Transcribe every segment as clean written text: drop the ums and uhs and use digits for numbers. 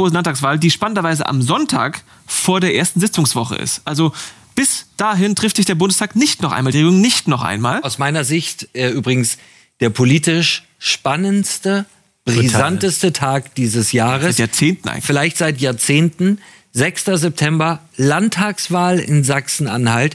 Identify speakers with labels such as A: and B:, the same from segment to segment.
A: großen Landtagswahl, die spannenderweise am Sonntag vor der ersten Sitzungswoche ist. Also bis dahin trifft sich der Bundestag nicht noch einmal, die Regierung nicht noch einmal.
B: Aus meiner Sicht übrigens der politisch spannendste, brisanteste Tag dieses Jahres.
A: Seit Jahrzehnten eigentlich.
B: Vielleicht seit Jahrzehnten. 6. September, Landtagswahl in Sachsen-Anhalt.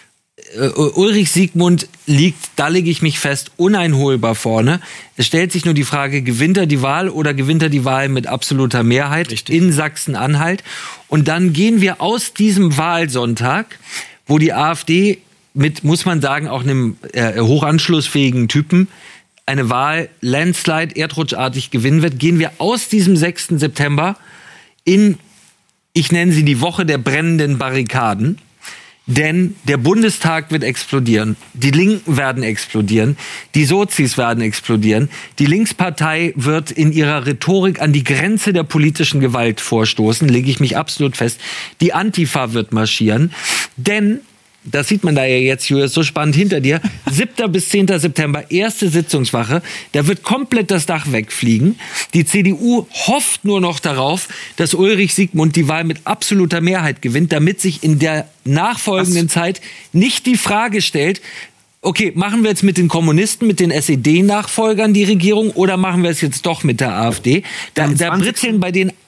B: Ulrich Siegmund liegt, da lege ich mich fest, uneinholbar vorne. Es stellt sich nur die Frage, gewinnt er die Wahl oder gewinnt er die Wahl mit absoluter Mehrheit in Sachsen-Anhalt? Und dann gehen wir aus diesem Wahlsonntag, wo die AfD mit, muss man sagen, auch einem hochanschlussfähigen Typen eine Wahl landslide, erdrutschartig gewinnen wird, gehen wir aus diesem 6. September in, ich nenne sie die Woche der brennenden Barrikaden. Denn der Bundestag wird explodieren, die Linken werden explodieren, die Sozis werden explodieren, die Linkspartei wird in ihrer Rhetorik an die Grenze der politischen Gewalt vorstoßen, lege ich mich absolut fest. Die Antifa wird marschieren, denn, das sieht man da ja jetzt, Julius, so spannend hinter dir, 7. bis 10. September, erste Sitzungswoche, da wird komplett das Dach wegfliegen. Die CDU hofft nur noch darauf, dass Ulrich Siegmund die Wahl mit absoluter Mehrheit gewinnt, damit sich in der nachfolgenden Zeit nicht die Frage stellt, okay, machen wir jetzt mit den Kommunisten, mit den SED-Nachfolgern die Regierung oder machen wir es jetzt doch mit der AfD? Da britzeln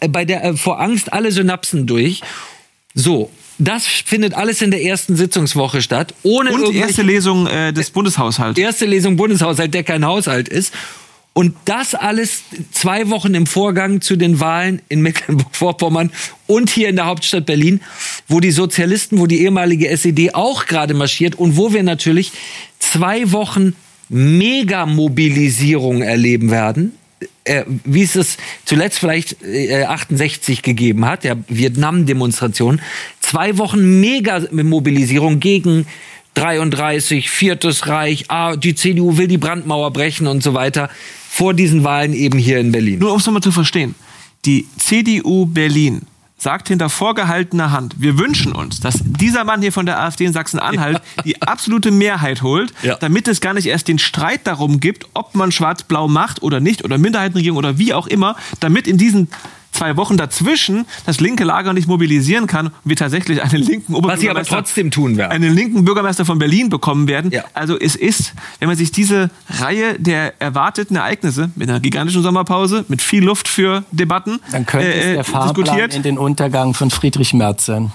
B: vor Angst alle Synapsen durch. So. Das findet alles in der ersten Sitzungswoche statt. Und
A: erste Lesung des Bundeshaushalts.
B: Erste Lesung Bundeshaushalt, der kein Haushalt ist. Und das alles 2 Wochen im Vorgang zu den Wahlen in Mecklenburg-Vorpommern und hier in der Hauptstadt Berlin, wo die Sozialisten, wo die ehemalige SED auch gerade marschiert und wo wir natürlich 2 Wochen Megamobilisierung erleben werden. Wie es zuletzt vielleicht 68 gegeben hat, der Vietnam-Demonstration. 2 Wochen Mega-Mobilisierung gegen 33, Viertes Reich, die CDU will die Brandmauer brechen und so weiter, vor diesen Wahlen eben hier in Berlin.
A: Nur um es nochmal zu verstehen, die CDU Berlin sagt hinter vorgehaltener Hand, wir wünschen uns, dass dieser Mann hier von der AfD in Sachsen-Anhalt die absolute Mehrheit holt, damit es gar nicht erst den Streit darum gibt, ob man Schwarz-Blau macht oder nicht, oder Minderheitenregierung oder wie auch immer, damit in diesen 2 Wochen dazwischen das linke Lager nicht mobilisieren kann und wir tatsächlich einen linken
B: Was sie aber trotzdem tun werden.
A: Einen linken Bürgermeister von Berlin bekommen werden.
B: Ja.
A: Also es ist, wenn man sich diese Reihe der erwarteten Ereignisse mit einer gigantischen Sommerpause, mit viel Luft für Debatten
C: dann könnte es der Fahrplan in den Untergang von Friedrich Merz sein.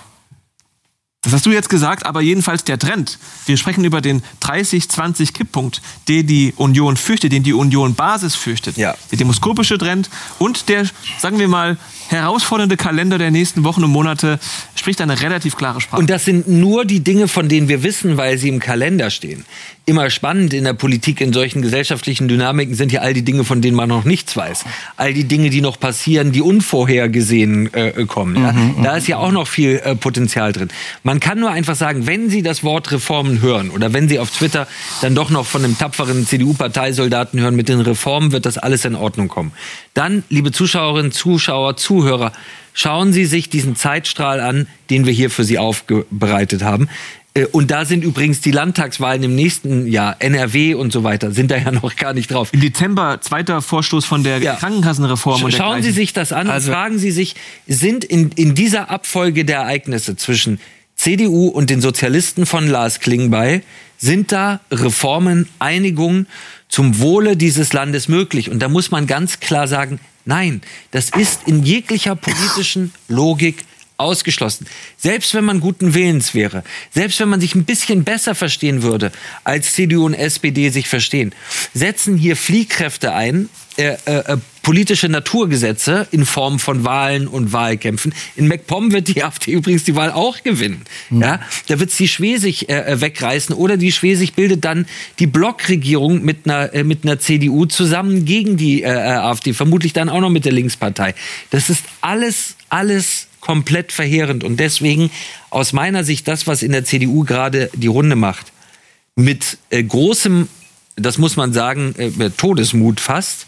A: Das hast du jetzt gesagt, aber jedenfalls der Trend. Wir sprechen über den 30-20-Kipppunkt, den die Union fürchtet, den die Union Basis fürchtet.
B: Ja.
A: Der demoskopische Trend und der, sagen wir mal, herausfordernde Kalender der nächsten Wochen und Monate spricht eine relativ klare Sprache.
B: Und das sind nur die Dinge, von denen wir wissen, weil sie im Kalender stehen. Immer spannend in der Politik, in solchen gesellschaftlichen Dynamiken sind ja all die Dinge, von denen man noch nichts weiß. All die Dinge, die noch passieren, die unvorhergesehen kommen. Ja? Da ist ja auch noch viel Potenzial drin. Man kann nur einfach sagen, wenn Sie das Wort Reformen hören oder wenn Sie auf Twitter dann doch noch von einem tapferen CDU-Parteisoldaten hören, mit den Reformen wird das alles in Ordnung kommen. Dann, liebe Zuschauerinnen, Zuschauer, Zuhörer, schauen Sie sich diesen Zeitstrahl an, den wir hier für Sie aufbereitet haben. Und da sind übrigens die Landtagswahlen im nächsten Jahr, NRW und so weiter, sind da ja noch gar nicht drauf.
A: Im Dezember, 2. Vorstoß von der Krankenkassenreform.
B: Schauen Sie sich das an und fragen Sie sich, sind in dieser Abfolge der Ereignisse zwischen CDU und den Sozialisten von Lars Klingbeil, sind da Reformen, Einigungen zum Wohle dieses Landes möglich? Und da muss man ganz klar sagen, nein, das ist in jeglicher politischen Logik ausgeschlossen. Selbst wenn man guten Willens wäre, selbst wenn man sich ein bisschen besser verstehen würde, als CDU und SPD sich verstehen, setzen hier Fliehkräfte ein, politische Naturgesetze in Form von Wahlen und Wahlkämpfen. In MacPom wird die AfD übrigens die Wahl auch gewinnen. Ja? Da wird die Schwesig wegreißen oder die Schwesig bildet dann die Blockregierung mit einer CDU zusammen gegen die AfD, vermutlich dann auch noch mit der Linkspartei. Das ist alles komplett verheerend und deswegen aus meiner Sicht das, was in der CDU gerade die Runde macht, mit großem, das muss man sagen, Todesmut fast,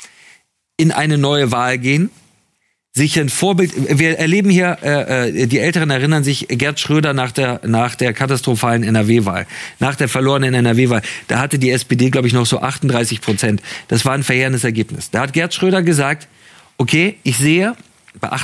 B: in eine neue Wahl gehen, sich ein Vorbild, wir erleben hier, die Älteren erinnern sich, Gerd Schröder nach der katastrophalen NRW-Wahl, nach der verlorenen NRW-Wahl, da hatte die SPD, glaube ich, noch so 38%. Das war ein verheerendes Ergebnis. Da hat Gerd Schröder gesagt, okay, ich sehe, bei